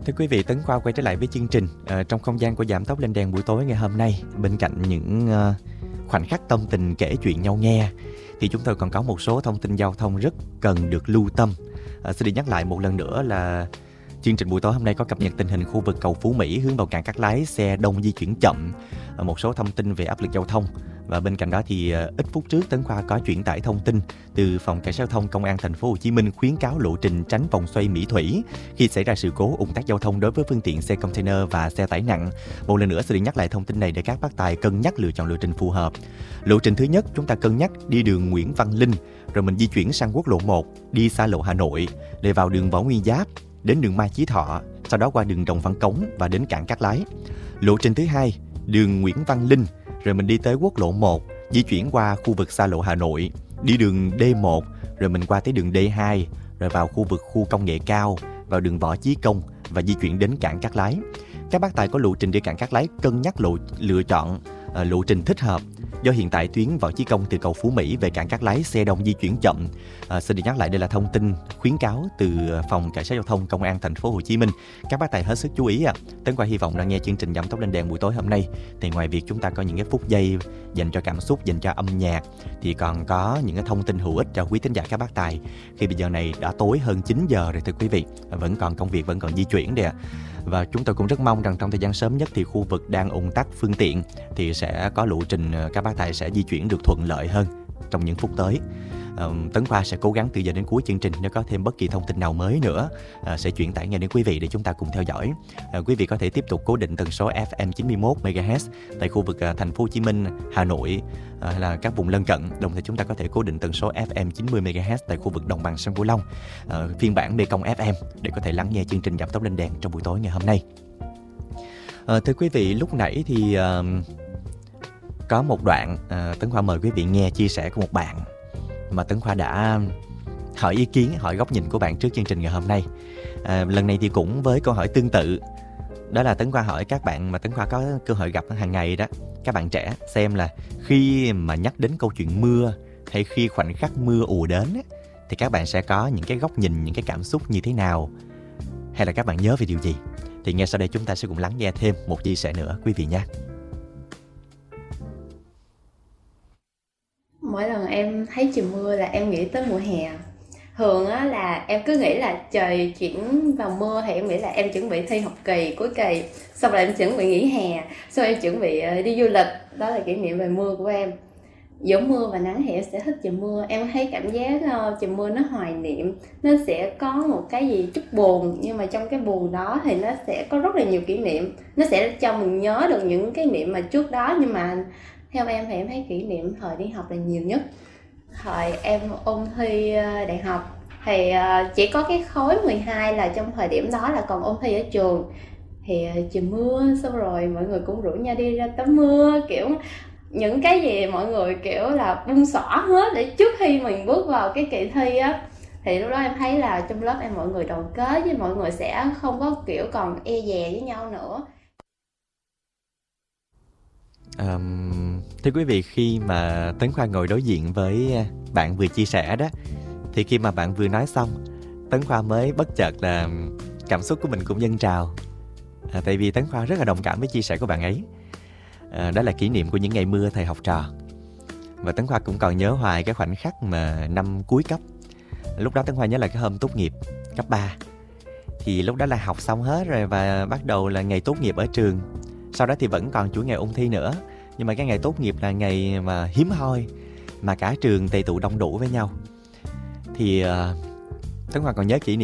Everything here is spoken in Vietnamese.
Thưa quý vị, Tấn Khoa quay trở lại với chương trình trong không gian của Giảm Tốc Lên Đèn buổi tối ngày hôm nay. Bên cạnh những khoảnh khắc tâm tình kể chuyện nhau nghe, thì chúng tôi còn có một số thông tin giao thông rất cần được lưu tâm. Xin được nhắc lại một lần nữa là chương trình buổi tối hôm nay có cập nhật tình hình khu vực cầu Phú Mỹ hướng vào cảng Cát Lái, xe đông di chuyển chậm, một số thông tin về áp lực giao thông. Và bên cạnh đó thì ít phút trước Tấn Khoa có chuyển tải thông tin từ phòng cảnh sát giao thông công an thành phố Hồ Chí Minh khuyến cáo lộ trình tránh vòng xoay Mỹ Thủy khi xảy ra sự cố ùn tắc giao thông đối với phương tiện xe container và xe tải nặng. Một lần nữa xin được nhắc lại thông tin này để các bác tài cân nhắc lựa chọn lộ trình phù hợp. Lộ trình thứ nhất, chúng ta cân nhắc đi đường Nguyễn Văn Linh, rồi mình di chuyển sang quốc lộ 1, đi xa lộ Hà Nội, để vào đường Võ Nguyên Giáp, đến đường Mai Chí Thọ, sau đó qua đường Đồng Văn Cống và đến cảng Cát Lái. Lộ trình thứ hai, đường Nguyễn Văn Linh, rồi mình đi tới quốc lộ 1, di chuyển qua khu vực xa lộ Hà Nội, đi đường D1, rồi mình qua tới đường D2, rồi vào khu vực khu công nghệ cao, vào đường Võ Chí Công và di chuyển đến cảng Cát Lái. Các bác tài có lộ trình đi cảng Cát Lái cân nhắc lựa chọn lộ trình thích hợp. Do hiện tại tuyến Võ Chí Công từ cầu Phú Mỹ về cảng Cát Lái xe đông di chuyển chậm. Xin được nhắc lại đây là thông tin khuyến cáo từ phòng cảnh sát giao thông công an thành phố Hồ Chí Minh. Các bác tài hết sức chú ý Tấn Khoa hy vọng là nghe chương trình Giảm Tốc Lên Đèn buổi tối hôm nay thì ngoài việc chúng ta có những cái phút giây dành cho cảm xúc, dành cho âm nhạc, thì còn có những cái thông tin hữu ích cho quý thính giả các bác tài. Khi bây giờ này đã tối hơn 9 giờ rồi thưa quý vị, vẫn còn công việc, vẫn còn di chuyển đây Và chúng tôi cũng rất mong rằng trong thời gian sớm nhất thì khu vực đang ùn tắc phương tiện thì sẽ có lộ trình các bác tài sẽ di chuyển được thuận lợi hơn trong những phút tới. Tấn Khoa sẽ cố gắng từ giờ đến cuối chương trình, nếu có thêm bất kỳ thông tin nào mới nữa sẽ chuyển tải ngay đến quý vị để chúng ta cùng theo dõi. Quý vị có thể tiếp tục cố định tần số FM 91 MHz tại khu vực thành phố Hồ Chí Minh, Hà Nội hay là các vùng lân cận. Đồng thời chúng ta có thể cố định tần số FM 90 MHz tại khu vực đồng bằng sông Cửu Long, phiên bản Mekong FM để có thể lắng nghe chương trình Giảm Tốc Lên Đèn trong buổi tối ngày hôm nay. Thưa quý vị, lúc nãy thì có một đoạn Tấn Khoa mời quý vị nghe chia sẻ của một bạn mà Tấn Khoa đã hỏi ý kiến, hỏi góc nhìn của bạn trước chương trình ngày hôm nay. Lần này thì cũng với câu hỏi tương tự. Đó là Tấn Khoa hỏi các bạn mà Tấn Khoa có cơ hội gặp hàng ngày đó, các bạn trẻ, xem là khi mà nhắc đến câu chuyện mưa hay khi khoảnh khắc mưa ùa đến thì các bạn sẽ có những cái góc nhìn, những cái cảm xúc như thế nào, hay là các bạn nhớ về điều gì. Thì ngay sau đây chúng ta sẽ cùng lắng nghe thêm một chia sẻ nữa quý vị nha. Mỗi lần em thấy trời mưa là em nghĩ tới mùa hè. Thường á là em cứ nghĩ là trời chuyển vào mưa thì em nghĩ là em chuẩn bị thi học kỳ, cuối kỳ, xong rồi em chuẩn bị nghỉ hè, xong em chuẩn bị đi du lịch. Đó là kỷ niệm về mưa của em. Giữa mưa và nắng thì em sẽ thích trời mưa. Em thấy cảm giác trời mưa nó hoài niệm, nó sẽ có một cái gì chút buồn, nhưng mà trong cái buồn đó thì nó sẽ có rất là nhiều kỷ niệm. Nó sẽ cho mình nhớ được những cái niệm mà trước đó, nhưng mà theo em thì em thấy kỷ niệm thời đi học là nhiều nhất. Thời em ôn thi đại học thì chỉ có cái khối 12 là trong thời điểm đó là còn ôn thi ở trường. Thì trời mưa, xong rồi mọi người cũng rủ nhau đi ra tắm mưa, kiểu những cái gì mọi người kiểu là buông xõa hết để trước khi mình bước vào cái kỳ thi á. Thì lúc đó em thấy là trong lớp em mọi người đoàn kết, với mọi người sẽ không có kiểu còn e dè với nhau nữa. Thưa quý vị, khi mà Tấn Khoa ngồi đối diện với bạn vừa chia sẻ đó, thì khi mà bạn vừa nói xong, Tấn Khoa mới bất chợt là cảm xúc của mình cũng dâng trào. Tại vì Tấn Khoa rất là đồng cảm với chia sẻ của bạn ấy. Đó là kỷ niệm của những ngày mưa thời học trò. Và Tấn Khoa cũng còn nhớ hoài cái khoảnh khắc mà năm cuối cấp. Lúc đó Tấn Khoa nhớ là cái hôm tốt nghiệp cấp 3. Thì lúc đó là học xong hết rồi và bắt đầu là ngày tốt nghiệp ở trường. Sau đó thì vẫn còn chuỗi ngày ôn thi nữa. Nhưng mà cái ngày tốt nghiệp là ngày mà hiếm hoi mà cả trường tề tụ đông đủ với nhau. Thì Tấn Khoa còn nhớ kỷ niệm